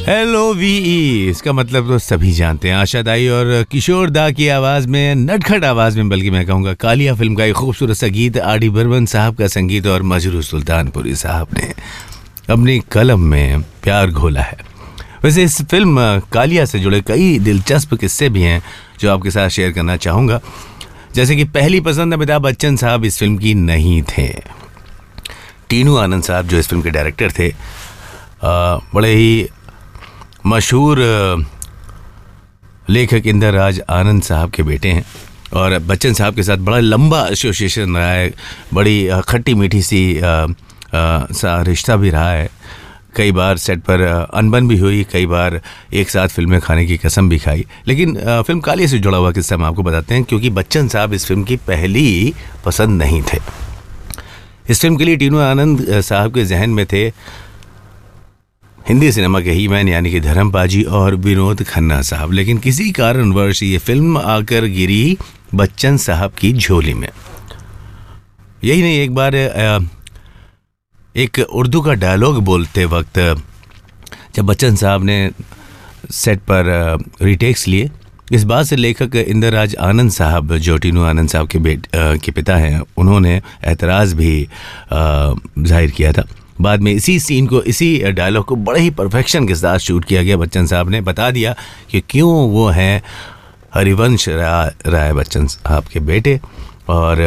LOVE, इसका मतलब तो सभी जानते हैं। आशा दाई और किशोर दा की आवाज़ में, नटखट आवाज़ में, बल्कि मैं कहूँगा कालिया फिल्म का एक खूबसूरत सा गीत आर.डी. बर्मन साहब का संगीत और मजरू सुल्तानपुरी साहब ने अपनी कलम में प्यार घोला है। वैसे इस फिल्म कालिया से जुड़े कई दिलचस्प किस्से भी हैं जो आपके साथ शेयर करना चाहूँगा। जैसे कि पहली पसंद अमिताभ बच्चन साहब इस फिल्म की नहीं थे। टीनू आनंद साहब जो इस फिल्म के डायरेक्टर थे, बड़े ही मशहूर लेखक इंदर राज आनंद साहब के बेटे हैं और बच्चन साहब के साथ बड़ा लंबा एसोसिएशन रहा है। बड़ी खट्टी मीठी सी सा रिश्ता भी रहा है। कई बार सेट पर अनबन भी हुई, कई बार एक साथ फिल्में खाने की कसम भी खाई। लेकिन फिल्म कालिया से जुड़ा हुआ किस्सा हम आपको बताते हैं, क्योंकि बच्चन साहब इस फिल्म की पहली पसंद नहीं थे। इस फिल्म के लिए टीनू आनंद साहब के जहन में थे हिंदी सिनेमा के हीमैन यानी कि धर्म पाजी और विनोद खन्ना साहब, लेकिन किसी कारणवश ये फिल्म आकर गिरी बच्चन साहब की झोली में। यही नहीं, एक बार एक उर्दू का डायलॉग बोलते वक्त जब बच्चन साहब ने सेट पर रीटेक्स लिए, इस बात से लेखक इंदर राज आनंद साहब जो टीनू आनंद साहब के पिता हैं, उन्होंने एतराज़ भी जाहिर किया था। बाद में इसी सीन को, इसी डायलॉग को बड़े ही परफेक्शन के साथ शूट किया गया। बच्चन साहब ने बता दिया कि क्यों वो हैं हरिवंश राय बच्चन साहब के बेटे। और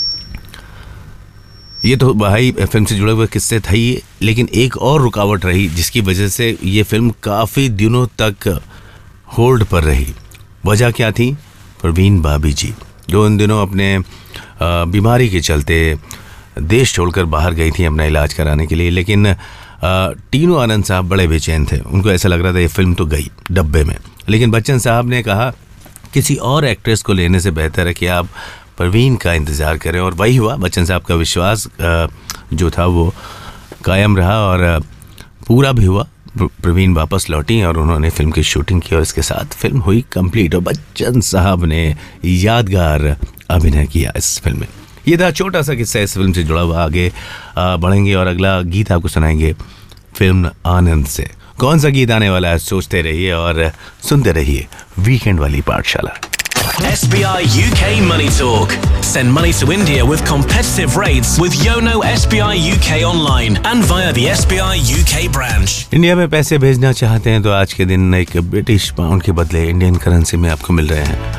ये तो भाई फिल्म से जुड़े हुए किस्से थे ही, लेकिन एक और रुकावट रही जिसकी वजह से ये फिल्म काफ़ी दिनों तक होल्ड पर रही। वजह क्या थी? प्रवीण भाभी जी, जो उन दिनों अपने बीमारी के चलते देश छोड़कर बाहर गई थी अपना इलाज कराने के लिए। लेकिन टीनू आनंद साहब बड़े बेचैन थे। उनको ऐसा लग रहा था ये फिल्म तो गई डब्बे में। लेकिन बच्चन साहब ने कहा किसी और एक्ट्रेस को लेने से बेहतर है कि आप प्रवीण का इंतज़ार करें, और वही हुआ। बच्चन साहब का विश्वास जो था वो कायम रहा और पूरा भी हुआ। प्रवीण वापस लौटी और उन्होंने फिल्म की शूटिंग की और इसके साथ फिल्म हुई कंप्लीट। और बच्चन साहब ने यादगार अभिनय किया इस फिल्म में। ये था छोटा सा किस्सा इस फिल्म से जुड़ा हुआ। आगे बढ़ेंगे और अगला गीत आपको सुनाएंगे फिल्म आनंद से। कौन सा गीत आने वाला है सोचते रहिए और सुनते रहिए वीकेंड वाली पाठशाला। SBI UK Money Talk. Send money to India with competitive rates with Yono SBI UK online and via the SBI UK branch. India में पैसे भेजना चाहते हैं तो आज के दिन एक ब्रिटिश पाउंड के बदले इंडियन करेंसी में आपको मिल रहे हैं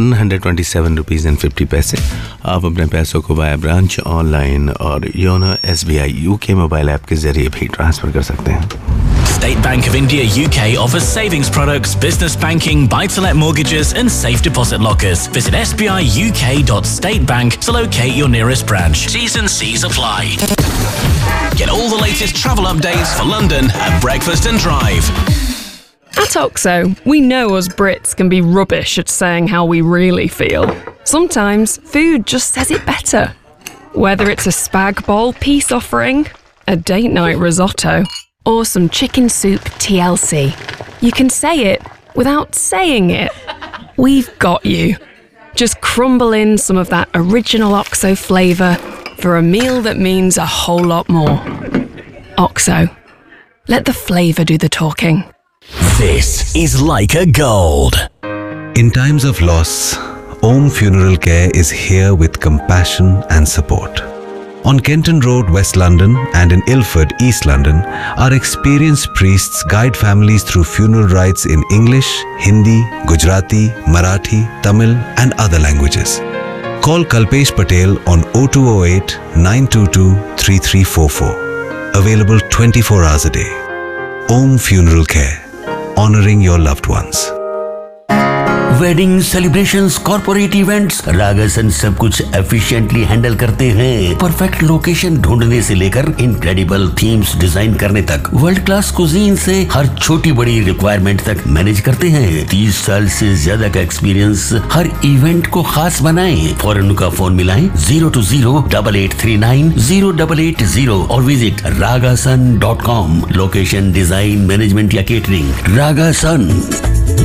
127 रुपीज़ एंड 50 पैसे। आप अपने पैसों को वाया ब्रांच, ऑनलाइन और YONO SBI UK mobile app के जरिए भी ट्रांसफर कर सकते हैं। State Bank of India UK offers savings products, business banking, buy-to-let mortgages and safe deposit lockers. Visit sbiuk.statebank to locate your nearest branch. T's and C's apply. Get all the latest travel updates for London at Breakfast and Drive. At OXO, we know us Brits can be rubbish at saying how we really feel. Sometimes food just says it better. Whether it's a spag bol peace offering, a date night risotto, or some chicken soup TLC, you can say it without saying it. We've got you. Just crumble in some of that original OXO flavour for a meal that means a whole lot more. OXO. Let the flavour do the talking. This is Leica Gold. In times of loss, Om Funeral Care is here with compassion and support. On Kenton Road, West London, and in Ilford, East London, our experienced priests guide families through funeral rites in English, Hindi, Gujarati, Marathi, Tamil, and other languages. Call Kalpesh Patel on 0208 922 3344. Available 24 hours a day. Om Funeral Care. Honoring your loved ones. Wedding celebrations, corporate events, रागासन सब कुछ efficiently handle करते हैं। Perfect location ढूंढने से लेकर incredible themes design करने तक, world class cuisine से हर छोटी बड़ी रिक्वायरमेंट तक मैनेज करते हैं। 30 साल से ज्यादा का एक्सपीरियंस हर इवेंट को खास बनाएं। फौरन उनका फोन मिलाएं 020-8839-0880 और visit ragasan.com। Location, design, management या केटरिंग, रागासन।